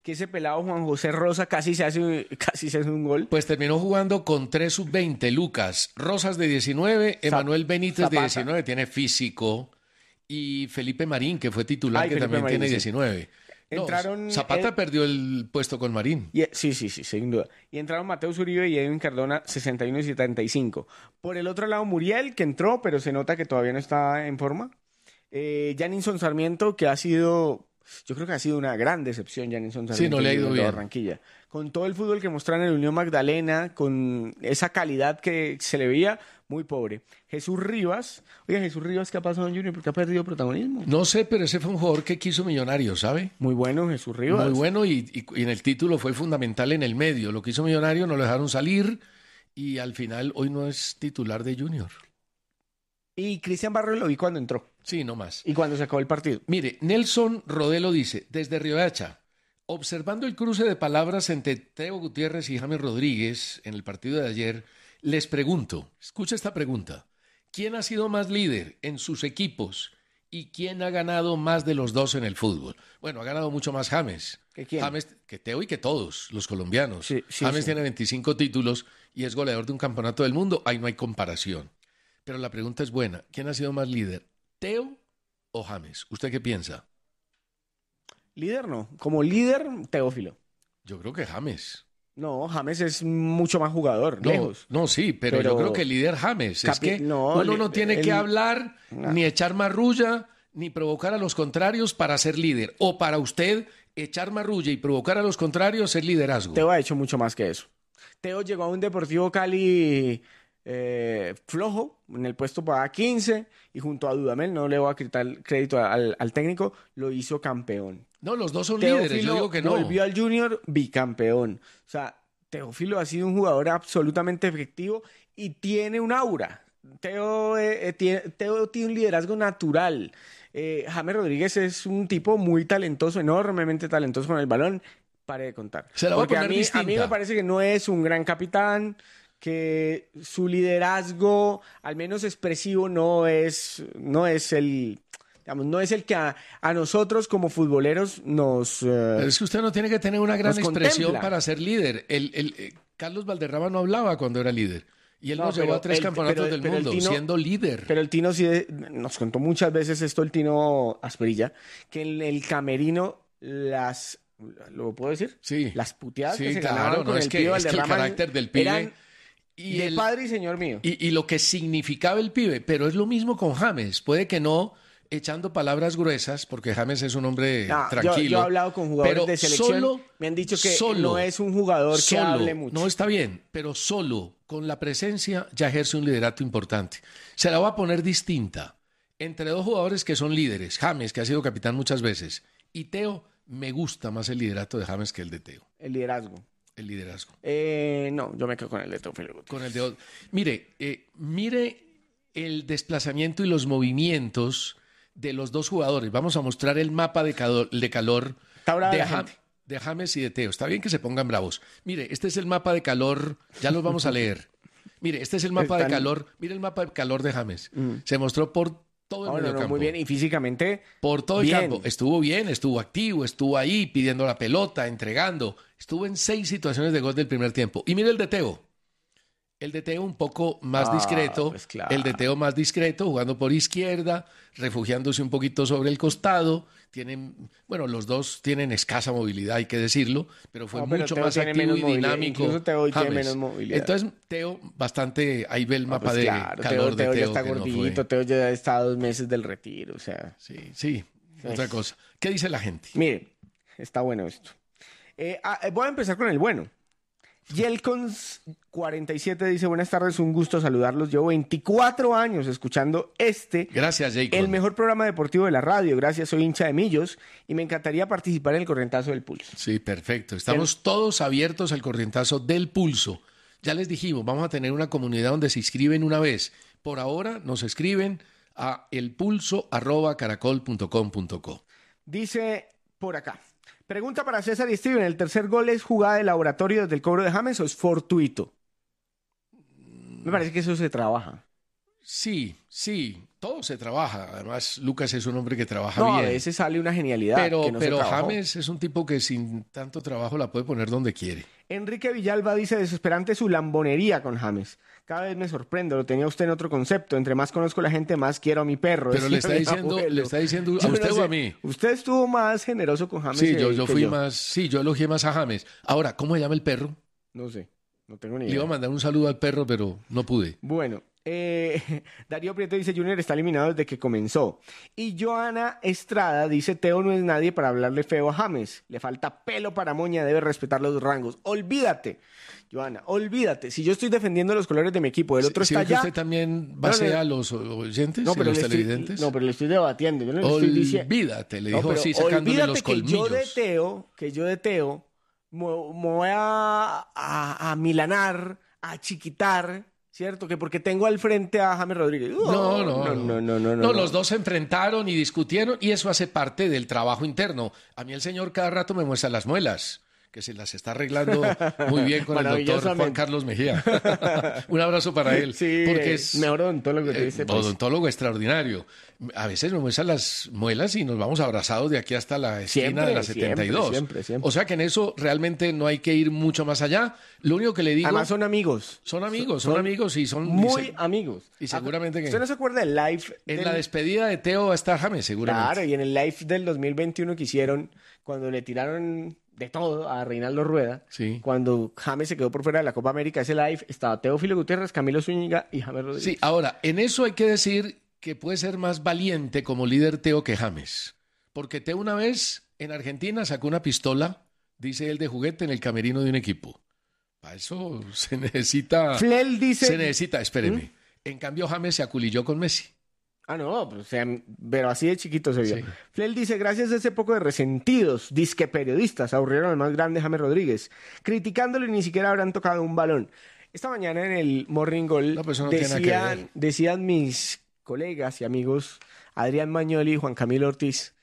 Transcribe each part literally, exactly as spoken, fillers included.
que ese pelado Juan José Rosa casi se hace, casi se hace un gol. Pues terminó jugando con tres sub veinte, Lucas Rosas de diecinueve, Emanuel Benítez Zapata. de diecinueve, tiene físico, y Felipe Marín, que fue titular, Ay, que Felipe también Marín, tiene sí. diecinueve. No, Entraron, Zapata eh, perdió el puesto con Marín. Y, sí, sí, sí, sin duda. Y entraron Mateus Uribe y Edwin Cardona, sesenta y uno y setenta y cinco. Por el otro lado, Muriel, que entró, pero se nota que todavía no está en forma. Eh, Janinson Sarmiento, que ha sido, yo creo que ha sido una gran decepción, Janinson Sí, Sarmiento. no le ha en ido el de bien. Barranquilla. Con todo el fútbol que mostraron en el Unión Magdalena, con esa calidad que se le veía, muy pobre. Jesús Rivas, oye, Jesús Rivas, ¿qué ha pasado en Junior? ¿Por qué ha perdido protagonismo? No sé, pero ese fue un jugador que quiso Millonario, ¿sabe? Muy bueno, Jesús Rivas. Muy bueno y, y- y en el título fue fundamental en el medio. Lo que hizo Millonario no lo dejaron salir y al final hoy no es titular de Junior. Y Cristian Barrio lo vi cuando entró Sí, no más. y cuando se acabó el partido. Mire, Nelson Rodelo dice, desde Riohacha, observando el cruce de palabras entre Teo Gutiérrez y James Rodríguez en el partido de ayer, les pregunto, escucha esta pregunta, ¿quién ha sido más líder en sus equipos y quién ha ganado más de los dos en el fútbol? Bueno, ha ganado mucho más James. ¿Que quién? James, que Teo y que todos los colombianos. Sí, sí, James sí. tiene veinticinco títulos y es goleador de un campeonato del mundo, ahí no hay comparación. Pero la pregunta es buena, ¿quién ha sido más líder, Teo o James? ¿Usted qué piensa? Líder no. Como líder, Teófilo. Yo creo que James. No, James es mucho más jugador, No, lejos. no, sí, pero, Pero- yo creo que el líder James. Es Capi- que no, uno li- no tiene el- que hablar, No. ni echar marrulla, ni provocar a los contrarios para ser líder. O para usted, echar marrulla y provocar a los contrarios ser liderazgo. Teo ha hecho mucho más que eso. Teo llegó a un Deportivo Cali eh, flojo, en el puesto para quince, y junto a Dudamel, no le voy a quitar crédito al, al técnico, lo hizo campeón. No, los dos son líderes, yo Teófilo digo que no. volvió al Junior bicampeón. O sea, Teófilo ha sido un jugador absolutamente efectivo y tiene un aura. Teo, eh, eh, tiene, Teo tiene un liderazgo natural. Eh, James Rodríguez es un tipo muy talentoso, enormemente talentoso con el balón. Pare de contar. Se la voy a Porque a poner mí, a distinta. mí me parece que no es un gran capitán, que su liderazgo, al menos expresivo, no es, no es el, digamos, no es el que a, a nosotros como futboleros nos... eh, Pero es que usted no tiene que tener una gran nos expresión contempla. para ser líder. El, el, eh, Carlos Valderrama no hablaba cuando era líder. Y él No, nos llevó pero a tres el- campeonatos pero- del pero el mundo, Tino- siendo líder. Pero el Tino sí de- nos contó muchas veces esto, el Tino Asprilla, que en el camerino las, ¿lo puedo decir? Sí. Las puteadas Sí, que se claro, ganaban no, con es el que- pibe es que el Valderrama carácter del pibe eran y de el- padre y señor mío. Y, y lo que significaba el pibe, pero es lo mismo con James. Puede que no echando palabras gruesas, porque James es un hombre No, yo- tranquilo. Yo, he hablado con jugadores pero de selección, solo- me han dicho que solo- no es un jugador que solo, hable mucho. No está bien, pero solo con la presencia ya ejerce un liderato importante. Se la va a poner distinta. Entre dos jugadores que son líderes, James, que ha sido capitán muchas veces, y Teo, me gusta más el liderato de James que el de Teo, El liderazgo. el liderazgo. Eh, no, yo me quedo con el de Teófilo Gutiérrez. Con el de... Mire, eh, mire el desplazamiento y los movimientos de los dos jugadores. Vamos a mostrar el mapa de calor, de, calor Está brava de, la Ja- gente. de James y de Teo. Está bien que se pongan bravos. Mire, este es el mapa de calor. Ya los vamos a leer. Mire, este es el mapa de Están- calor. Mire el mapa de calor de James. Se mostró por todo el Ah, no, no, mediocampo. muy bien, y físicamente Por todo bien. el campo. Estuvo bien, estuvo activo, estuvo ahí pidiendo la pelota, entregando. Estuvo en seis situaciones de gol del primer tiempo. Y mire el de Teo. El de Teo un poco más Ah, discreto. pues claro. El de Teo más discreto, jugando por izquierda, refugiándose un poquito sobre el costado. Tienen, bueno, los dos tienen escasa movilidad, hay que decirlo, pero fue No, pero mucho Teo más tiene activo menos y movilidad. dinámico. Incluso Teo hoy tiene James. menos movilidad. Entonces, Teo, bastante, ahí ve el No, mapa pues de claro, calor Teo, de Teo Teo. ya está que no fue. gordito, Teo ya está a dos meses del retiro, o sea. Sí, sí, otra cosa. ¿Qué dice la gente? Mire, está bueno esto. Eh, ah, eh, voy a empezar con el bueno. Yelcons cuarenta y siete dice, buenas tardes, un gusto saludarlos. Llevo veinticuatro años escuchando este, Gracias, Jacob. el mejor programa deportivo de la radio. Gracias, soy hincha de Millos y me encantaría participar en el corrientazo del pulso. Sí, perfecto. Estamos todos abiertos al corrientazo del pulso. Ya les dijimos, vamos a tener una comunidad donde se inscriben una vez. Por ahora nos escriben a elpulso arroba caracol punto com punto co. Dice por acá. Pregunta para César y Steven, ¿el tercer gol es jugada de laboratorio desde el cobro de James o es fortuito? Me parece que eso se trabaja. Sí, sí, todo se trabaja. Además, Lucas es un hombre que trabaja No, bien. a veces sale una genialidad Pero, que no se pero trabajó. James es un tipo que sin tanto trabajo la puede poner donde quiere. Enrique Villalba dice, desesperante su lambonería con James. Cada vez me sorprendo, lo tenía usted en otro concepto. Entre más conozco a la gente, más quiero a mi perro. Pero decía le está mi diciendo, abuelo. le está diciendo Yo a no usted o sé, a mí. Usted estuvo más generoso con James. Sí, que- yo, yo que fui más, sí, yo elogié más a James. Ahora, ¿cómo se llama el perro? No sé, no tengo ni Le iba a idea. mandar un saludo al perro, pero no pude. Bueno, eh, Darío Prieto dice, Junior está eliminado desde que comenzó. Y Joana Estrada dice, Teo no es nadie para hablarle feo a James. Le falta pelo para moña, debe respetar los rangos. Olvídate, Joana, olvídate. Si yo estoy defendiendo los colores de mi equipo, el otro ¿Sí está ve que allá. usted también No, basea no, a los oyentes No, y pero los le estoy, televidentes? no, pero le estoy debatiendo. Yo no le estoy diciendo. Olvídate, le No, dijo pero así, sacándole olvídate los que yo de colmillos. Teo, que yo de Teo, me, me voy a, a, a milanar, a chiquitar, ¿cierto? Que porque tengo al frente a James Rodríguez. No, no, no, no, no, no, No, los dos se enfrentaron y discutieron y eso hace parte del trabajo interno. A mí el señor cada rato me muestra las muelas, que se las está arreglando muy bien con el doctor Juan Maravillosamente. Carlos Mejía. Un abrazo para él, Sí, porque es mejor odontólogo que eh, dice, pues. odontólogo extraordinario. A veces me muestra las muelas y nos vamos abrazados de aquí hasta la esquina Siempre, de la setenta y dos. siempre, siempre, siempre. O sea que en eso realmente no hay que ir mucho más allá. Lo único que le digo, Además son amigos. son amigos, son, son amigos y son Muy y se- amigos. y seguramente que- ¿Usted no se acuerda del live? en del- la despedida de Teo va a estar James, seguramente. Claro, y en el live del dos mil veintiuno que hicieron, cuando le tiraron de todo a Reinaldo Rueda, Sí. cuando James se quedó por fuera de la Copa América, ese live estaba Teófilo Gutiérrez, Camilo Zúñiga y James Rodríguez. Sí, ahora, en eso hay que decir que puede ser más valiente como líder Teo que James. Porque Teo una vez en Argentina sacó una pistola, dice él, de juguete en el camerino de un equipo. Para eso se necesita... Flel dice... Se necesita, espéreme. En cambio, James se aculilló con Messi. Ah, no, pues, o sea, pero así de chiquito se vio. Sí. Flel dice, gracias a ese poco de resentidos, disque periodistas, aburrieron al más grande James Rodríguez, criticándolo y ni siquiera habrán tocado un balón. Esta mañana en el Morning Goal No, pues eso no tiene nada que decían, ver. decían mis colegas y amigos, Adrián Mañoli y Juan Camilo Ortiz,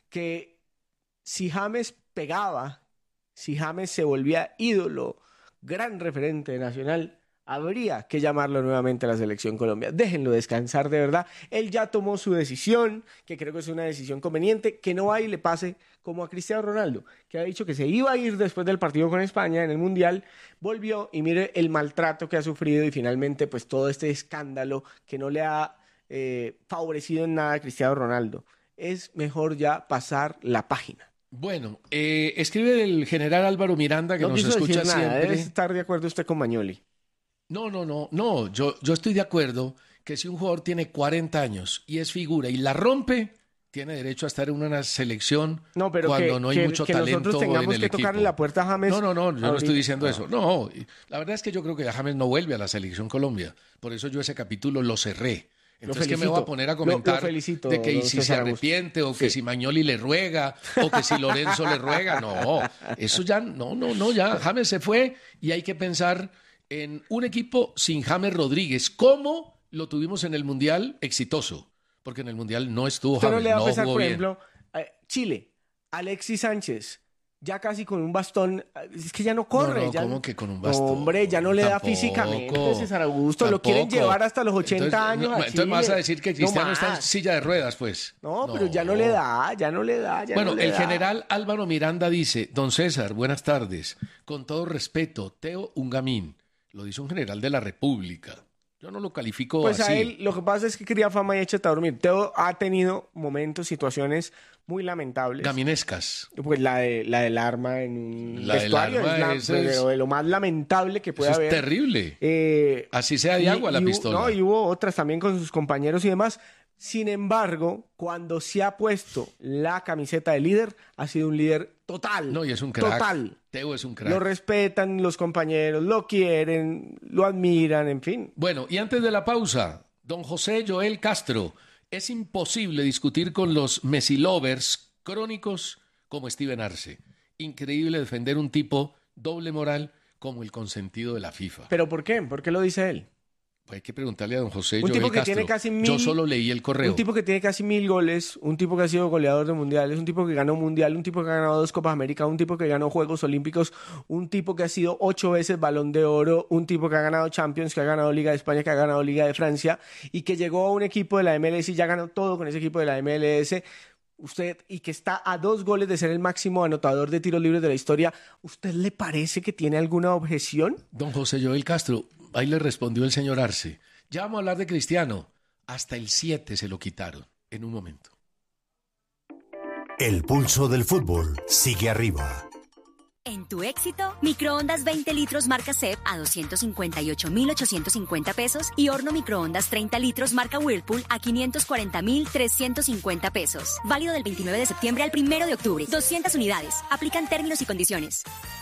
que si James pegaba, si James se volvía ídolo, gran referente nacional, habría que llamarlo nuevamente a la Selección Colombia. Déjenlo descansar de verdad. Él ya tomó su decisión, que creo que es una decisión conveniente, que no vaya y le pase como a Cristiano Ronaldo, que ha dicho que se iba a ir después del partido con España en el Mundial, volvió y mire el maltrato que ha sufrido y finalmente pues todo este escándalo que no le ha eh, favorecido en nada a Cristiano Ronaldo. Es mejor ya pasar la página. Bueno, eh, escribe el general Álvaro Miranda, que No nos quiso escucha decir nada, siempre. debe estar de acuerdo usted con Mañoli. No, no, no, no. Yo, yo estoy de acuerdo que si un jugador tiene cuarenta años y es figura y la rompe, tiene derecho a estar en una selección No, pero cuando que, no hay que- mucho que talento nosotros tengamos en el que equipo. tocarle la puerta a James. No, no, no, yo no ahorita. estoy diciendo Ah. eso. No, y la verdad es que yo creo que ya James no vuelve a la selección Colombia. Por eso yo ese capítulo lo cerré. Entonces, ¿qué me voy a felicito. poner a Lo- lo comentar felicito, de que don y si se César Augusto. arrepiente o que Sí. si Mañoli le ruega o que si Lorenzo le ruega? No, eso ya, no, no, no, ya. James se fue y hay que pensar en un equipo sin James Rodríguez. ¿Cómo lo tuvimos en el Mundial? Exitoso. Porque en el Mundial no estuvo Usted no James, le da a no pesar, jugó por bien. ejemplo, eh, Chile, Alexis Sánchez, ya casi con un bastón, eh, es que ya no corre. No, no, ya ¿cómo no- que con un No, bastón? hombre, ya no le da Tampoco, físicamente, César Augusto. Lo quieren tampoco. llevar hasta los ochenta Entonces, años no, a entonces me vas Chile. a decir que No Cristiano está en más. silla de ruedas, pues. No, pero ya no le da, ya no le da. Ya Bueno, no le el da. general Álvaro Miranda dice, don César, buenas tardes. Con todo respeto, Teo Ungamín, lo dice un general de la República. Yo no lo califico Pues así. a él lo que pasa es que cría fama y échate a dormir. Teo ha tenido momentos, situaciones muy lamentables. Gaminescas. Pues la, de, la del arma en un La del vestuario arma, es, la- eso es- pero de lo más lamentable que puede Eso haber. es terrible. Eh, Así sea de y- agua la y hubo- pistola. No, y hubo otras también con sus compañeros y demás. Sin embargo, cuando se ha puesto la camiseta de líder, ha sido un líder total. No, y es un crack. Total. Teo es un crack. Lo respetan los compañeros, lo quieren, lo admiran, en fin. Bueno, y antes de la pausa, don José Joel Castro, es imposible discutir con los Messi lovers crónicos como Steven Arce. Increíble defender un tipo doble moral como el consentido de la FIFA. ¿Pero por qué? ¿Por qué lo dice él? Hay que preguntarle a don José Un Joel tipo que Castro. tiene casi mil, Yo solo leí el correo. Un tipo que tiene casi mil goles, un tipo que ha sido goleador de mundiales, un tipo que ganó mundial, un tipo que ha ganado dos Copas América, un tipo que ganó Juegos Olímpicos, un tipo que ha sido ocho veces Balón de Oro, un tipo que ha ganado Champions, que ha ganado Liga de España, que ha ganado Liga de Francia y que llegó a un equipo de la M L S y ya ganó todo con ese equipo de la M L S. Usted, y que está a dos goles de ser el máximo anotador de tiros libres de la historia, ¿usted le parece que tiene alguna objeción? Don José Joel Castro, ahí le respondió el señor Arce. Ya vamos a hablar de Cristiano. Hasta el siete se lo quitaron en un momento. El pulso del fútbol sigue arriba. En tu éxito, microondas veinte litros marca C E P a doscientos cincuenta y ocho mil ochocientos cincuenta pesos y horno microondas treinta litros marca Whirlpool a quinientos cuarenta mil trescientos cincuenta pesos. Válido del veintinueve de septiembre al primero de octubre. doscientas unidades. Aplican términos y condiciones.